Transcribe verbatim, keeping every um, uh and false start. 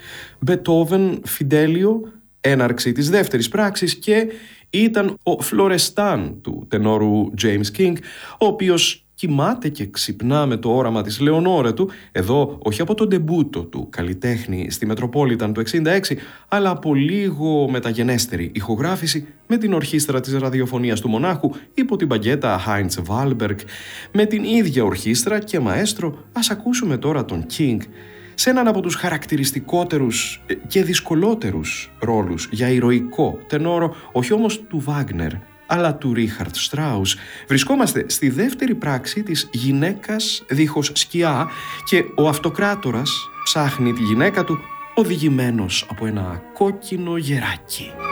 Μπετόβεν, Φιντέλιο, έναρξη της δεύτερης πράξης και ήταν ο Φλορεστάν του τενόρου James King, ο οποίος κοιμάται και ξυπνά με το όραμα της Λεωνόρε του, εδώ όχι από τον ντεμπούτο του καλλιτέχνη στη Μετροπόλιταν του εξήντα έξι, αλλά από λίγο μεταγενέστερη ηχογράφηση με την ορχήστρα της ραδιοφωνίας του Μονάχου υπό την παγκέτα Heinz Wahlberg. Με την ίδια ορχήστρα και μαέστρο, ας ακούσουμε τώρα τον King σε έναν από τους χαρακτηριστικότερους και δυσκολότερους ρόλους για ηρωικό τενόρο, όχι όμως του Βάγνερ, αλλά του Ρίχαρτ Στράους. Βρισκόμαστε στη δεύτερη πράξη της «Γυναίκας δίχως σκιά» και ο αυτοκράτορας ψάχνει τη γυναίκα του οδηγημένος από ένα κόκκινο γεράκι.